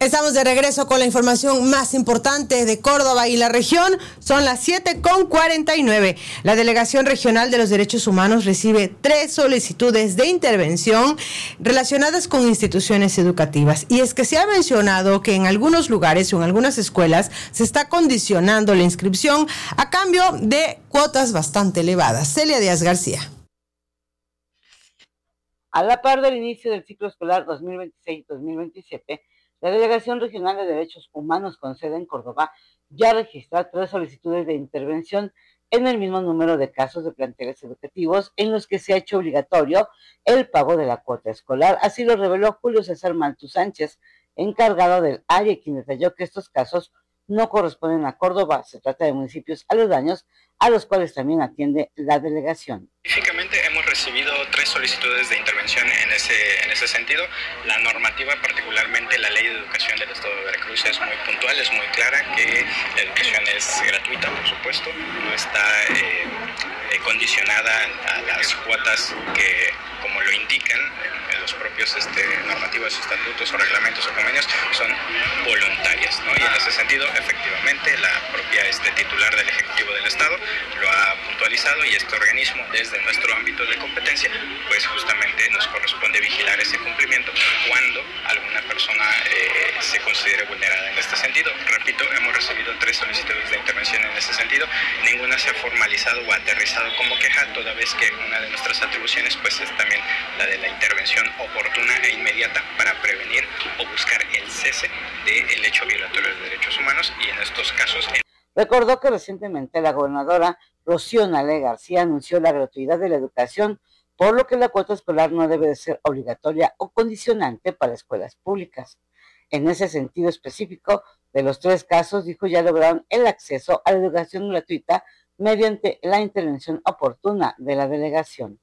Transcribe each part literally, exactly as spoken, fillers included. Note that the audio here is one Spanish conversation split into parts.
Estamos de regreso con la información más importante de Córdoba y la región. Son las siete con cuarenta y nueve. La Delegación Regional de los Derechos Humanos recibe tres solicitudes de intervención relacionadas con instituciones educativas. Y es que se ha mencionado que en algunos lugares o en algunas escuelas se está condicionando la inscripción a cambio de cuotas bastante elevadas. Celia Díaz García. A la par del inicio del ciclo escolar dos mil veintiséis dos mil veintisiete, la Delegación Regional de Derechos Humanos con sede en Córdoba ya registra tres solicitudes de intervención en el mismo número de casos de planteles educativos en los que se ha hecho obligatorio el pago de la cuota escolar. Así lo reveló Julio César Maltu Sánchez, encargado del área, quien detalló que estos casos no corresponden a Córdoba. Se trata de municipios aledaños a los cuales también atiende la delegación. Específicamente hemos recibido tres solicitudes de intervención en ese, en ese sentido. La normativa, particularmente la Ley de Educación del Estado de Veracruz, es muy puntual, es muy clara que la educación es gratuita, por supuesto, no está eh, eh, condicionada a las cuotas que, como lo indican en los propios este, normativas, estatutos o reglamentos o convenios, son voluntarias, ¿no? Y en ese sentido, efectivamente, la propia este, titular del Ejecutivo del Estado lo ha puntualizado, y este organismo, desde nuestro ámbito de competencia, pues justamente nos corresponde vigilar ese cumplimiento cuando alguna persona eh, se considere vulnerada en este sentido. Repito, hemos recibido tres solicitudes de intervención en ese sentido, ninguna se ha formalizado o aterrizado como queja, toda vez que una de nuestras atribuciones pues es también la de la intervención oportuna e inmediata para prevenir o buscar el cese del hecho violatorio de derechos humanos, y en estos casos... En... Recordó que recientemente la gobernadora Rocío Nale García anunció la gratuidad de la educación, por lo que la cuota escolar no debe de ser obligatoria o condicionante para escuelas públicas. En ese sentido específico, de los tres casos, dijo, ya lograron el acceso a la educación gratuita mediante la intervención oportuna de la delegación.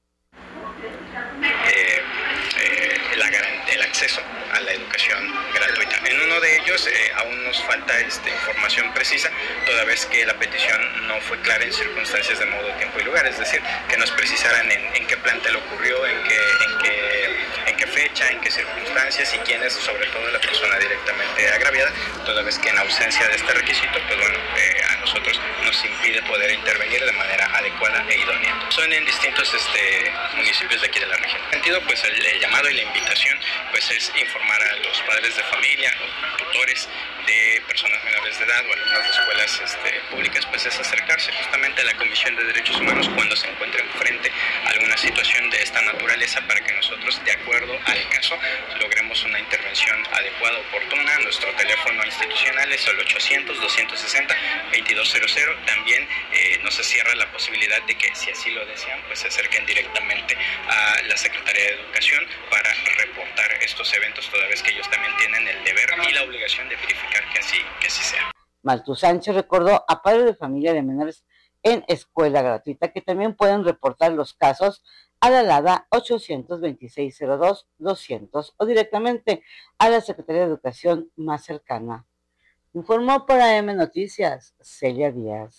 Eh, eh, la, el acceso a la educación gratuita. En uno de ellos eh, aún nos falta este, información precisa, toda vez que la petición no fue clara en circunstancias de modo, tiempo y lugar, es decir, que nos precisaran en, en qué plantel ocurrió, en qué, en, qué, en qué fecha, en qué circunstancias y quién es, sobre todo la persona directamente agraviada, toda vez que en ausencia de este requisito, pues bueno, eh, a nosotros nos impide poder intervenir de manera adecuada e idónea. Son en distintos este, municipios de aquí de la región. En sentido, pues el, el llamado y la invitación pues es informar a los padres de familia, tutores de personas menores de edad o alumnos de escuelas este, públicas, pues es acercarse justamente a la Comisión de Derechos Humanos cuando se encuentren frente a alguna situación de esta naturaleza, para que nosotros, de acuerdo al caso, logremos una intervención adecuada, oportuna. Nuestro teléfono institucional es el ochocientos, doscientos sesenta, veintidós cero cero. También eh, no se cierra la posibilidad de que, si así lo desean, pues se acerquen directamente a la Secretaría de Educación para reportar estos eventos, toda vez que ellos también tienen el deber y la obligación de verificar que así, que así sea. Maltu Sánchez recordó a padres de familia de menores en escuela gratuita que también pueden reportar los casos a la LADA ochocientos veintiséis cero dos doscientos o directamente a la Secretaría de Educación más cercana. Informó para M Noticias, Celia Díaz.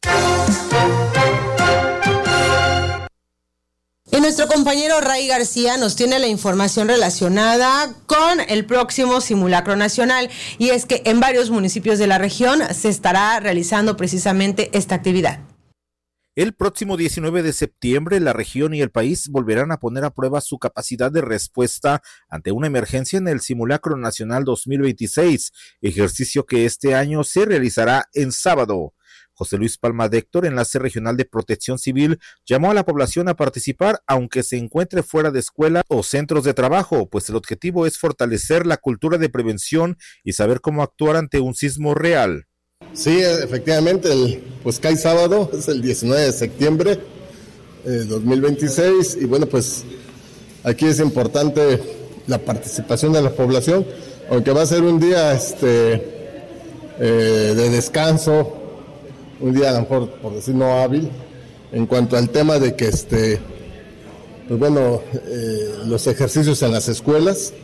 Y nuestro compañero Ray García nos tiene la información relacionada con el próximo simulacro nacional, y es que en varios municipios de la región se estará realizando precisamente esta actividad. El próximo diecinueve de septiembre, la región y el país volverán a poner a prueba su capacidad de respuesta ante una emergencia en el Simulacro Nacional dos mil veintiséis, ejercicio que este año se realizará en sábado. José Luis Palma de Héctor, enlace regional de Protección Civil, llamó a la población a participar aunque se encuentre fuera de escuela o centros de trabajo, pues el objetivo es fortalecer la cultura de prevención y saber cómo actuar ante un sismo real. Sí, efectivamente, el, pues cae sábado, es el diecinueve de septiembre de eh, dos mil veintiséis, y bueno, pues aquí es importante la participación de la población, aunque va a ser un día este eh, de descanso, un día a lo mejor, por decir, no hábil, en cuanto al tema de que este, pues bueno, eh, los ejercicios en las escuelas,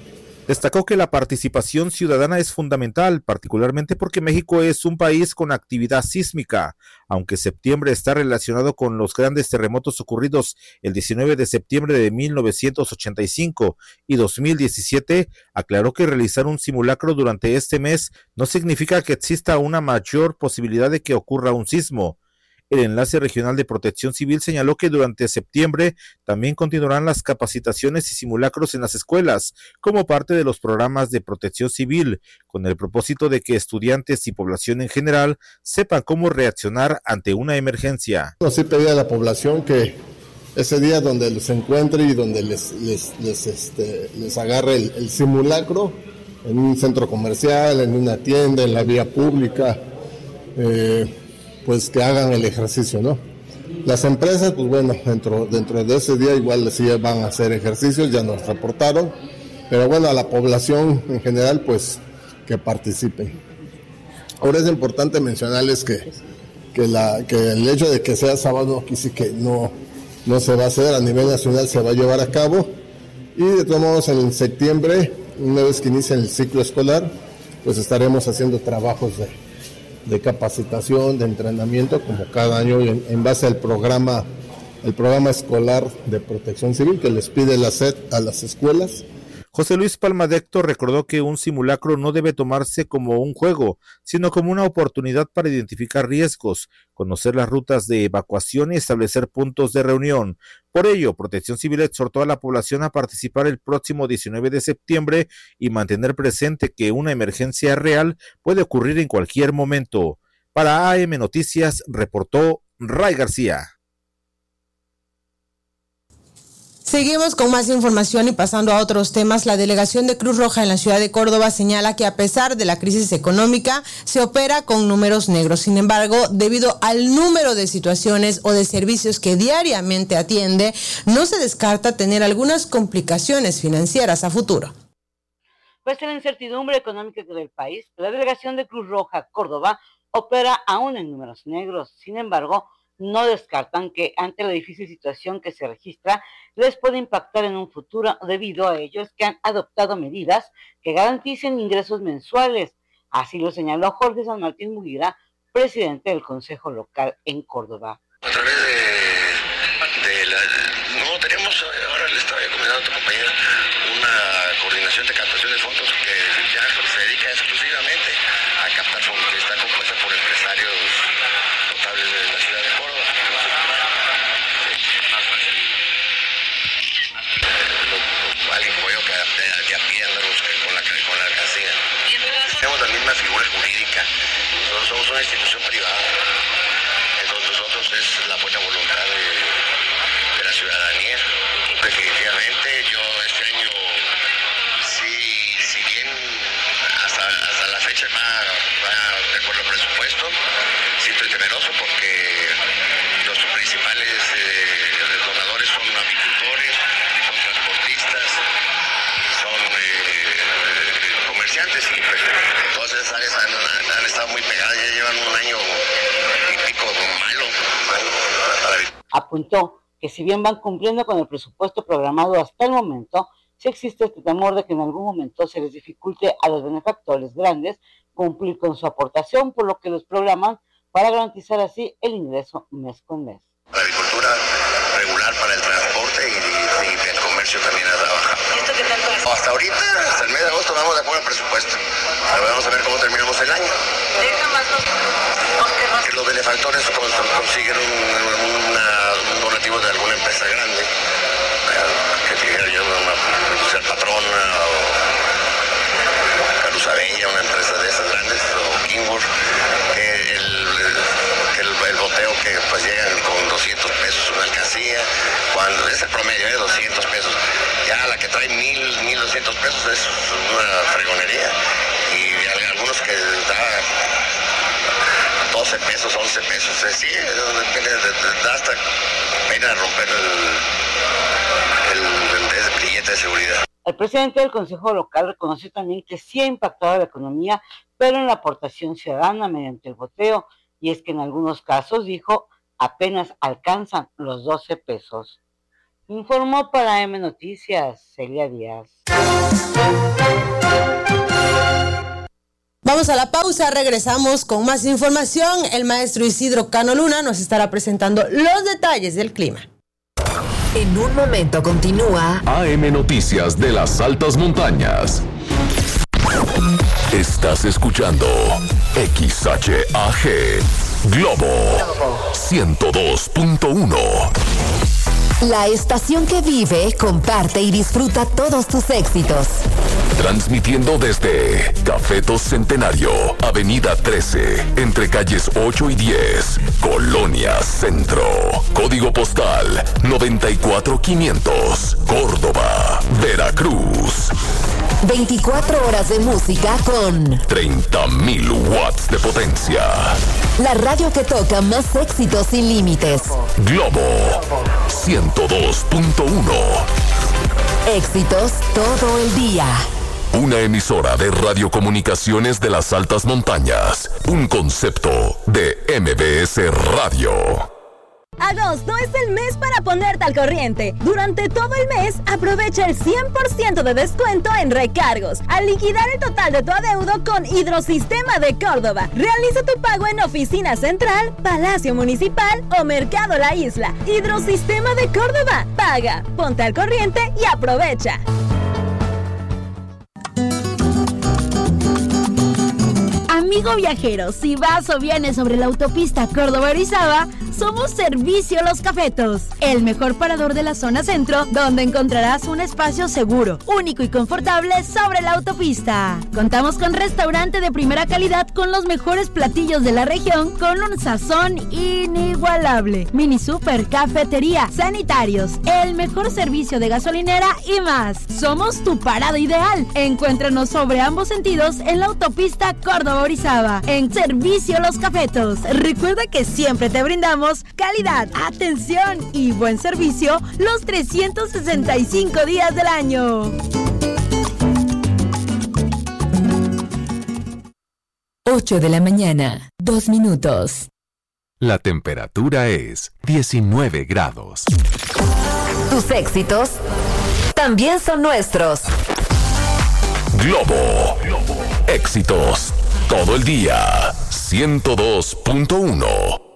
Destacó que la participación ciudadana es fundamental, particularmente porque México es un país con actividad sísmica. Aunque septiembre está relacionado con los grandes terremotos ocurridos el diecinueve de septiembre de mil novecientos ochenta y cinco y dos mil diecisiete, aclaró que realizar un simulacro durante este mes no significa que exista una mayor posibilidad de que ocurra un sismo. El Enlace Regional de Protección Civil señaló que durante septiembre también continuarán las capacitaciones y simulacros en las escuelas como parte de los programas de protección civil, con el propósito de que estudiantes y población en general sepan cómo reaccionar ante una emergencia. Sí pedí a la población que ese día donde los encuentre y donde les, les, les, este, les agarre el, el simulacro, en un centro comercial, en una tienda, en la vía pública, eh, pues que hagan el ejercicio, ¿no? Las empresas, pues bueno, dentro, dentro de ese día igual sí van a hacer ejercicios, ya nos reportaron, pero bueno, a la población en general, pues que participen. Ahora es importante mencionarles que, que, la, que el hecho de que sea sábado aquí sí que no, no se va a hacer, a nivel nacional se va a llevar a cabo, y de todos modos en septiembre, una vez que inicie el ciclo escolar, pues estaremos haciendo trabajos de de capacitación, de entrenamiento, como cada año en, en base al programa, el programa escolar de protección civil que les pide la S E D a las escuelas. José Luis Palmadecto recordó que un simulacro no debe tomarse como un juego, sino como una oportunidad para identificar riesgos, conocer las rutas de evacuación y establecer puntos de reunión. Por ello, Protección Civil exhortó a la población a participar el próximo diecinueve de septiembre y mantener presente que una emergencia real puede ocurrir en cualquier momento. Para A M Noticias, reportó Ray García. Seguimos con más información y pasando a otros temas. La delegación de Cruz Roja en la ciudad de Córdoba señala que a pesar de la crisis económica se opera con números negros. Sin embargo, debido al número de situaciones o de servicios que diariamente atiende, no se descarta tener algunas complicaciones financieras a futuro. Pese a la incertidumbre económica del país, la delegación de Cruz Roja Córdoba opera aún en números negros. Sin embargo, no descartan que ante la difícil situación que se registra, les puede impactar en un futuro debido a ellos que han adoptado medidas que garanticen ingresos mensuales. Así lo señaló Jorge San Martín Mugira, presidente del Consejo Local en Córdoba. A través de, de la... No, tenemos, ahora le estaba comentando a tu compañera, una coordinación de captación de fondos que ya se dedica exclusivamente a captar fondos, que está compuesta por empresarios notables de la ciudad de Córdoba. Alguien como yo que de a pie andamos con la, con la alcancía. Tenemos la misma figura jurídica. Nosotros somos una institución privada. Entonces nosotros es la buena voluntad de, de la ciudadanía. Definitivamente yo este año, si, si bien hasta, hasta la fecha va, va de acuerdo al presupuesto, sí estoy temeroso porque los principales eh, donadores son apicultores, son transportistas, son eh, comerciantes y pues, todas esas áreas han, han estado muy pegadas, ya llevan un año y pico malo, malo. Apuntó que si bien van cumpliendo con el presupuesto programado hasta el momento, sí existe este temor de que en algún momento se les dificulte a los benefactores grandes cumplir con su aportación, por lo que los programan para garantizar así el ingreso mes con mes. La agricultura regular para el transporte y, y, y el comercio también ha trabajado. ¿Y esto qué tanto es? Hasta ahorita, hasta el mes de agosto, vamos de acuerdo al presupuesto. Ahora vamos a ver cómo terminamos el año. Deja más los, los que los benefactores consiguen un, una, un donativo de alguna empresa grande, que dijera yo, una industria patrona o Caruzabeña, una empresa de esas grandes, o Kingwood, que el, el, el boteo que pues llegan con doscientos pesos una alcancía, cuando es el promedio de doscientos pesos, ya la que trae mil, mil doscientos pesos es una fregonería, y hay algunos que da doce pesos, once pesos, sí, da hasta pena romper el, el, el billete de seguridad. El presidente del Consejo Local reconoció también que sí ha impactado a la economía, pero en la aportación ciudadana mediante el boteo, y es que en algunos casos, dijo, apenas alcanzan los doce pesos. Informó para M Noticias, Celia Díaz. Vamos a la pausa, regresamos con más información. El maestro Isidro Cano Luna nos estará presentando los detalles del clima. En un momento continúa A M Noticias de las Altas Montañas. Estás escuchando X H A G Globo ciento dos punto uno. La estación que vive, comparte y disfruta todos tus éxitos. Transmitiendo desde Cafetos Centenario, Avenida trece, entre calles ocho y diez, Colonia Centro. Código postal noventa y cuatro quinientos, Córdoba, Veracruz. veinticuatro horas de música con treinta mil watts de potencia. La radio que toca más éxitos sin límites. Globo ciento dos punto uno. Éxitos todo el día. Una emisora de radiocomunicaciones de las altas montañas. Un concepto de M B S Radio. Agosto es el mes para ponerte al corriente. Durante todo el mes, aprovecha el cien por ciento de descuento en recargos. Al liquidar el total de tu adeudo con Hidrosistema de Córdoba. Realiza tu pago en Oficina Central, Palacio Municipal o Mercado La Isla. Hidrosistema de Córdoba. Paga, ponte al corriente y aprovecha. Amigo viajero, si vas o vienes sobre la autopista Córdoba-Orizaba, somos Servicio Los Cafetos, el mejor parador de la zona centro, donde encontrarás un espacio seguro, único y confortable sobre la autopista. Contamos con restaurante de primera calidad con los mejores platillos de la región, con un sazón inigualable. Mini super, cafetería, sanitarios, el mejor servicio de gasolinera y más. Somos tu parada ideal. Encuéntranos sobre ambos sentidos en la autopista Córdoba-Orizaba, en Servicio Los Cafetos. Recuerda que siempre te brindamos calidad, atención y buen servicio los trescientos sesenta y cinco días del año. ocho de la mañana, dos minutos. La temperatura es diecinueve grados. Tus éxitos también son nuestros. Globo. Éxitos todo el día. ciento dos punto uno.